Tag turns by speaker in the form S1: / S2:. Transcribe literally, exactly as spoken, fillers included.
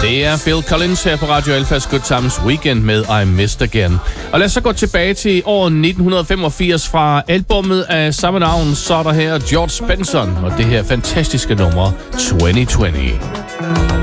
S1: Det er Phil Collins her på Radio Alphas Good Times Weekend med I Missed Again. Og lad os så gå tilbage til år nitten femogfirs fra albummet af samme navn. Så er der her George Benson og det her fantastiske nummer tyve tyve.